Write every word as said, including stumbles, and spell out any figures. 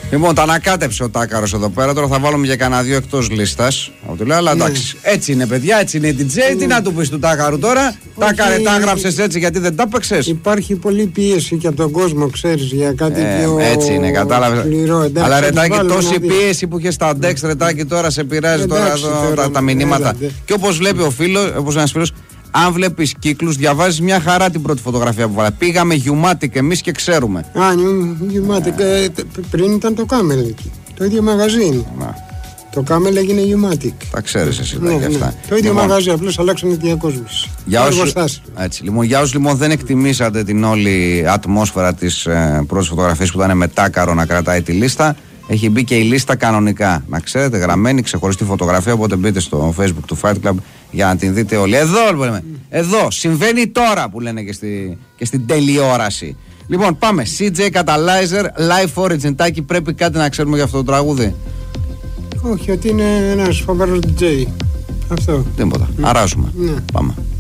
Λοιπόν, τα ανακάτεψε ο Τάκαρος εδώ πέρα. Τώρα θα βάλουμε για κανένα δύο εκτός λίστας. Αλλά εντάξει, ναι. Έτσι είναι, παιδιά, έτσι είναι η ντι τζέι. Ναι. Τι να του πεις του Τάκαρου τώρα. Τάκαρε, τα έγραψες έτσι γιατί δεν τα έπαιξες. Υπάρχει πολλή πίεση και από τον κόσμο, ξέρεις, για κάτι ε, πιο. Έτσι είναι, κατάλαβες. Εντάξει, αλλά Ρετάκι, τόση δει. πίεση που είχε στα Dex, Ρετάκι, τώρα σε πειράζει εντάξει, τώρα, τώρα, τα, τα μηνύματα. Έλα, και όπως βλέπει ο φίλος, όπως ένας φίλος. Αν βλέπεις κύκλους, διαβάζεις μια χαρά την πρώτη φωτογραφία που βάλα. Πήγαμε Γιουμάτικ εμείς και ξέρουμε. Α, Γιουμάτικ. Ε, πριν ήταν το Κάμελ εκεί. Το ίδιο μαγαζί είναι. Να. Το Κάμελ έγινε Γιουμάτικ. Τα ξέρεις εσύ ναι, ναι, αυτά. Ναι. Το ίδιο λοιπόν, μαγαζί, απλώς αλλάξανε διακόσμηση. Για όσους, έτσι, λοιπόν, για όσους λοιπόν δεν εκτιμήσατε την όλη ατμόσφαιρα της ε, πρώτης φωτογραφίας που ήταν με Τάκαρο να κρατάει τη λίστα, έχει μπει και η λίστα κανονικά. Να ξέρετε, γραμμένη, ξεχωριστή φωτογραφία. Οπότε μπείτε στο Facebook του Fight Club για να την δείτε όλοι. Εδώ, λέμε. Εδώ, συμβαίνει τώρα που λένε και, στη, και στην τελειόραση. Λοιπόν, πάμε. σι τζέι Catalyzer, Live Origin. Τάκη, πρέπει κάτι να ξέρουμε για αυτό το τραγούδι. Όχι, ότι είναι ένας φοβερός ντι τζέι. Αυτό. Τίποτα. Mm. Αράζουμε. Ναι. Πάμε.